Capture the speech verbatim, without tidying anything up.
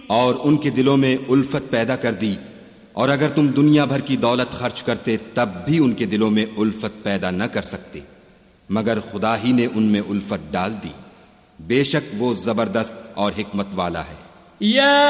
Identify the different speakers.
Speaker 1: और उनके दिलों में उल्फत पैदा कर दी, और अगर तुम दुनिया भर की दौलत खर्च करते तब भी उनके दिलों में उल्फत पैदा न कर सकते, मगर खुदा ही ने उनमें उल्फत डाल दी। बेशक वो जबरदस्त और हिकमत वाला है। या